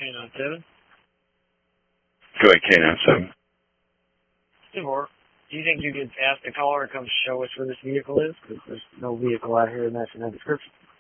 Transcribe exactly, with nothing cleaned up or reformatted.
nine seven. Go ahead, K nine seven. Or, do you think you could ask the caller to come show us where this vehicle is? Because there's no vehicle out here matching that description.